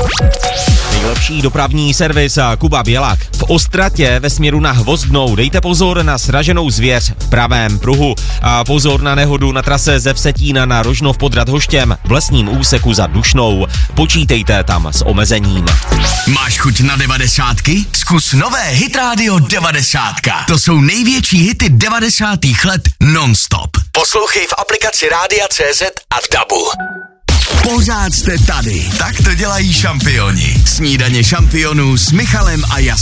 Nejlepší dopravní servis Kuba Bělak. V Ostratě ve směru na Hvozdnou dejte pozor na sraženou zvěř v pravém pruhu. A pozor na nehodu na trase ze Vsetína na Rožnov pod Radhoštěm v lesním úseku za Dušnou. Počítejte tam s omezením. Máš chuť na 90? Zkus nové Hit Radio 90. To jsou největší hity 90. let non-stop. Poslouchej v aplikaci Rádia.cz a v DABu. Pořád jste tady. Tak to dělají šampioni. Snídaně šampionů s Michalem a Jasem.